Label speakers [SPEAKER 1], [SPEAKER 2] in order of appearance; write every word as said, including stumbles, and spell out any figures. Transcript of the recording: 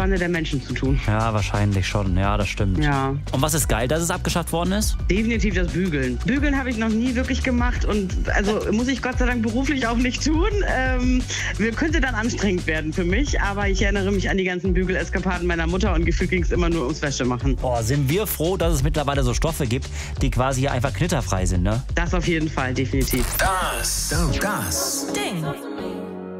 [SPEAKER 1] Altersspanne der Menschen zu tun.
[SPEAKER 2] Ja, wahrscheinlich schon. Ja, das stimmt.
[SPEAKER 1] Ja.
[SPEAKER 2] Und was ist geil, dass es abgeschafft worden ist?
[SPEAKER 1] Definitiv das Bügeln. Bügeln habe ich noch nie wirklich gemacht und also muss ich Gott sei Dank beruflich auch nicht tun. Ähm, könnte dann anstrengend werden für mich, aber ich erinnere mich an die ganzen Bügeleskapaden meiner Mutter und gefühlt ging es immer nur ums Wäschemachen.
[SPEAKER 2] Boah, sind wir froh, dass es mittlerweile so Stoffe gibt, die quasi hier einfach knitterfrei sind, ne?
[SPEAKER 1] Das auf jeden Fall, definitiv.
[SPEAKER 3] Das, das Ding.